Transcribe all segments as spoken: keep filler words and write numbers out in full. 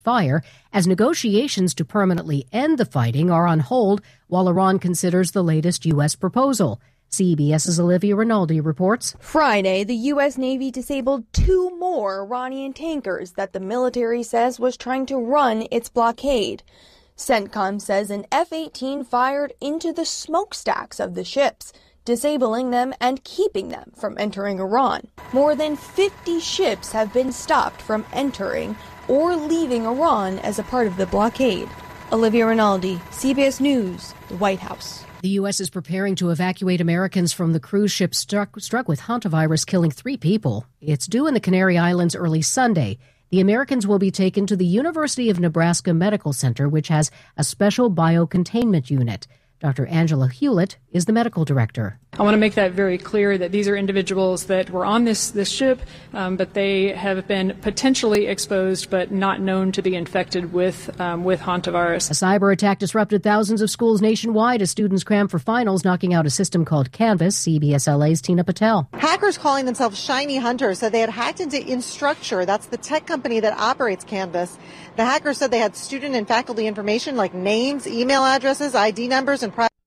fire as negotiations to permanently end the fighting are on hold while Iran considers the latest U S proposal. CBS's Olivia Rinaldi reports. Friday, the U S Navy disabled two more Iranian tankers that the military says was trying to run its blockade. CENTCOM says an F eighteen fired into the smokestacks of the ships, disabling them and keeping them from entering Iran. More than fifty ships have been stopped from entering or leaving Iran as a part of the blockade. Olivia Rinaldi, C B S News, the White House. The U S is preparing to evacuate Americans from the cruise ship struck, struck with hantavirus, killing three people. It's due in the Canary Islands early Sunday. The Americans will be taken to the University of Nebraska Medical Center, which has a special biocontainment unit. Doctor Angela Hewlett is the medical director. I want to make that very clear that these are individuals that were on this, this ship, um, but they have been potentially exposed but not known to be infected with um, with hantavirus. A cyber attack disrupted thousands of schools nationwide as students crammed for finals, knocking out a system called Canvas. C B S L A's Tina Patel. Hackers calling themselves Shiny Hunters said they had hacked into Instructure. That's the tech company that operates Canvas. The hackers said they had student and faculty information like names, email addresses, I D numbers, and private.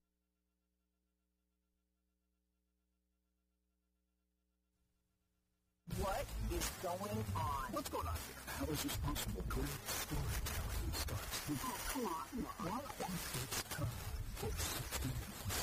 What is going on? What's going on here? How is this possible? Great storytelling starts. Oh, come on. Come on.